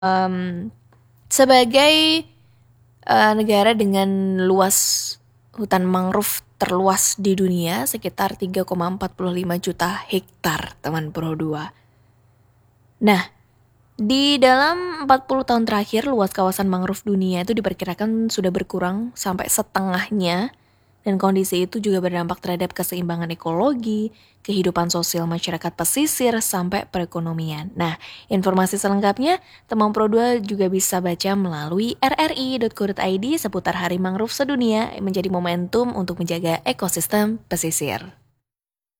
Em, Sebagai negara dengan luas hutan mangrove terluas di dunia, sekitar 3,45 juta hektar, teman Pro 2. Nah, di dalam 40 tahun terakhir, luas kawasan mangrove dunia itu diperkirakan sudah berkurang sampai setengahnya. Dan kondisi itu juga berdampak terhadap keseimbangan ekologi, kehidupan sosial masyarakat pesisir, sampai perekonomian. Nah, informasi selengkapnya, Temang Pro 2 juga bisa baca melalui rri.co.id seputar Hari Mangrove Sedunia, menjadi momentum untuk menjaga ekosistem pesisir.